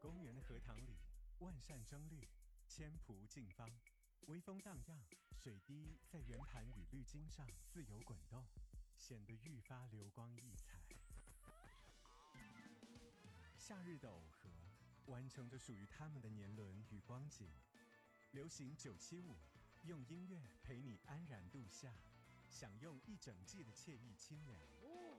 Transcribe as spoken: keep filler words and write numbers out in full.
公园的荷塘里，万扇争绿，千蒲竞芳，微风荡漾，水滴在圆盘与绿茎上自由滚动，显得愈发流光溢彩。夏日的耦合，完成着属于他们的年轮与光景。流行九七五，用音乐陪你安然度夏，享用一整季的惬意清凉。